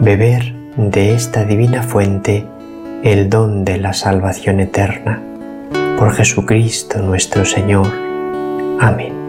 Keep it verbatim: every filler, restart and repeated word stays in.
beber de esta divina fuente el don de la salvación eterna. Por Jesucristo nuestro Señor. Amén.